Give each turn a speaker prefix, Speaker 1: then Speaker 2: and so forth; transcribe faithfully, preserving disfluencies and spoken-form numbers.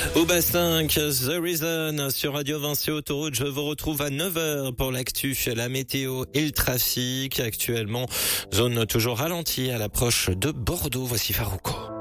Speaker 1: Au bassin, The Reason sur Radio Vinci Autoroute. Je vous retrouve à neuf heures pour l'actu, la météo et le trafic. Actuellement, zone toujours ralentie à l'approche de Bordeaux. Voici Farouko.